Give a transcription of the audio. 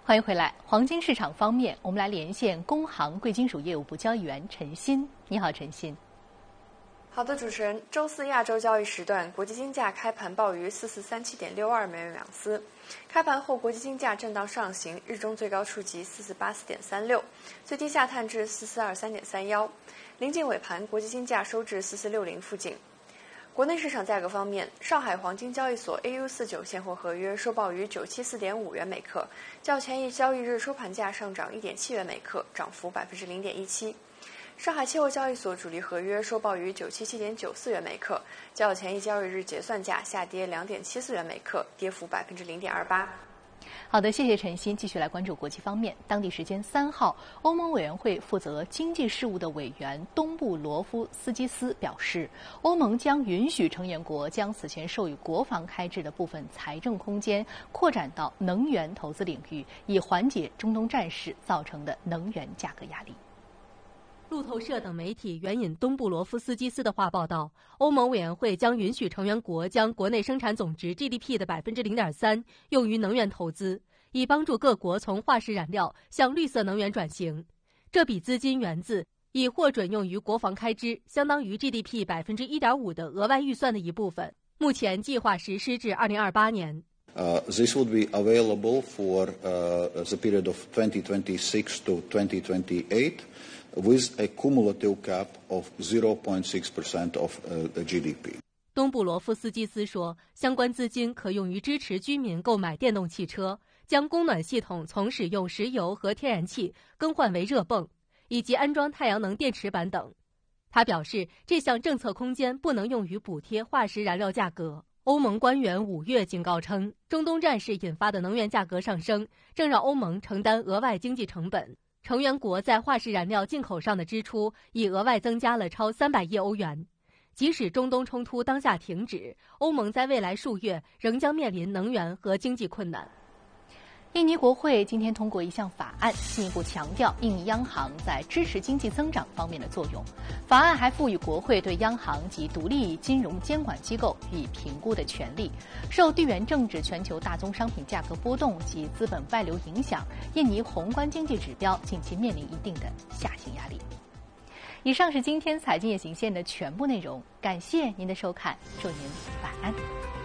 欢迎回来。黄金市场方面，我们来连线工行贵金属业务部交易员陈鑫。你好，陈鑫。 好的，主持人。周四亚洲交易时段，国际金价开盘报于4437.62美元每盎司。开盘后，国际金价震荡上行，日中最高触及4484.36，最低下探至4423.31。临近尾盘，国际金价收至4460附近。国内市场价格方面，上海黄金交易所 AU49 现货合约收报于974.5元每克，较前一交易日收盘价上涨1.7元每克，涨幅0.17%。上海期货交易所主力合约收报于977.94元每克，较前一交易日结算价下跌2.74元每克，跌幅0.28%。 好的，谢谢陈鑫。继续来关注国际方面。当地时间3号，欧盟委员会负责经济事务的委员东布罗夫斯基斯表示，欧盟将允许成员国将此前授予国防开支的部分财政空间扩展到能源投资领域，以缓解中东战事造成的能源价格压力。 路透社等媒体援引东布罗夫斯基斯的话报道，欧盟委员会将允许成员国将国内生产总值 GDP 的0.3%用于能源投资，以帮助各国从化石燃料向绿色能源转型。这笔资金源自已获准用于国防开支，相当于 GDP 1.5% 的额外预算的一部分，目前计划实施至2028年。 This would be available for the period of 2026 to 2028.With a cumulative cap of 0.6% of GDP. 东布罗夫斯基斯说，相关资金可用于支持居民购买电动汽车，将供暖系统从使用石油和天然气更换为热泵，以及安装太阳能电池板等。他表示，这项政策空间不能用于补贴化石燃料价格。欧盟官员5月警告称，中东战事引发的能源价格上升，正让欧盟承担额外经济成本。成员国在化石燃料进口上的支出已额外增加了超300亿欧元。即使中东冲突当下停止，欧盟在未来数月仍将面临能源和经济困难。 印尼国会今天通过一项法案，进一步强调印尼央行在支持经济增长方面的作用。法案还赋予国会对央行及独立金融监管机构予以评估的权利。受地缘政治、全球大宗商品价格波动及资本外流影响，印尼宏观经济指标近期面临一定的下行压力。以上是今天财经夜行线的全部内容，感谢您的收看，祝您晚安。